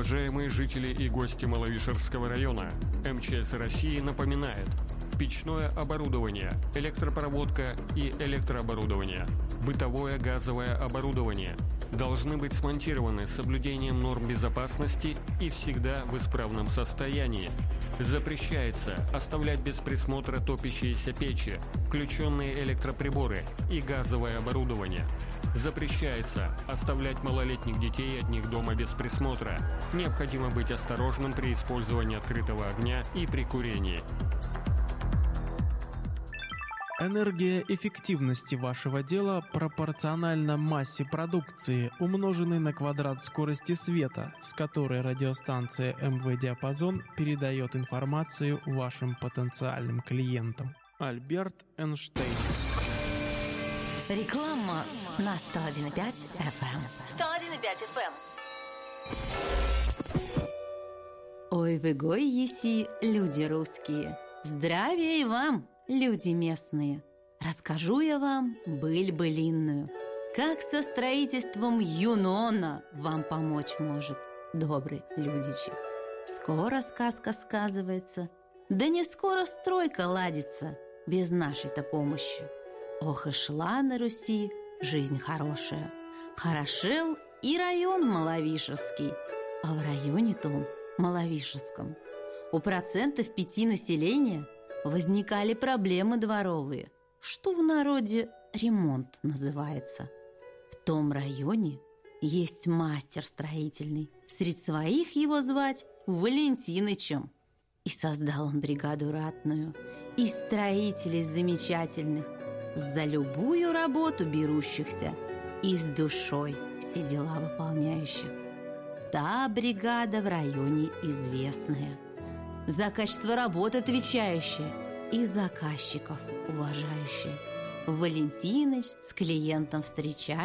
Уважаемые жители и гости Маловишерского района, МЧС России напоминает: печное оборудование, электропроводка и электрооборудование, бытовое газовое оборудование должны быть смонтированы с соблюдением норм безопасности и всегда в исправном состоянии. Запрещается оставлять без присмотра топящиеся печи, включенные электроприборы и газовое оборудование. Запрещается оставлять малолетних детей одних дома без присмотра. Необходимо быть осторожным при использовании открытого огня и при курении. Энергия эффективности вашего дела пропорциональна массе продукции, умноженной на квадрат скорости света, с которой радиостанция МВ-диапазон передает информацию вашим потенциальным клиентам. Альберт Эйнштейн. Реклама на 101,5 FM. 101,5 FM. Ой, вы гой еси, люди русские. Здравия и вам, люди местные. Расскажу я вам быль былинную, как со строительством Юнона вам помочь может добрый людичек. Скоро сказка сказывается, да не скоро стройка ладится без нашей-то помощи. Ох, и шла на Руси жизнь хорошая. Хорошел и район Маловишерский, а в районе том Маловишерском у 5% населения возникали проблемы дворовые, что в народе ремонт называется. В том районе есть мастер строительный, среди своих его звать Валентинычем. И создал он бригаду ратную, и строителей замечательных, за любую работу берущихся и с душой все дела выполняющих. Та бригада в районе известная, за качество работы отвечающая и заказчиков уважающая. Валентиныч с клиентом встречается.